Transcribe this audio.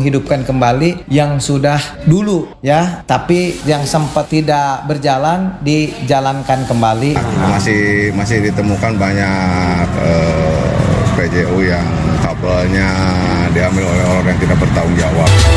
menghidupkan kembali yang sudah dulu ya, tapi yang sempat tidak berjalan dijalankan kembali. Masih ditemukan banyak PJU yang kabelnya diambil oleh orang yang tidak bertanggung jawab.